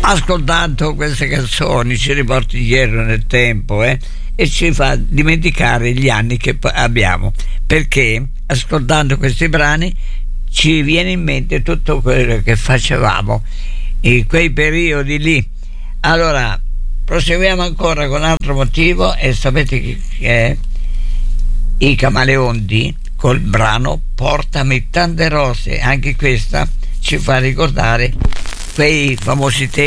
ascoltando queste canzoni ci riporta indietro nel tempo, e ci fa dimenticare gli anni che abbiamo, perché ascoltando questi brani ci viene in mente tutto quello che facevamo in quei periodi lì. Allora proseguiamo ancora con un altro motivo, e sapete chi è? I Camaleonti col brano Portami tante rose. Anche questa ci fa ricordare quei famosi tempi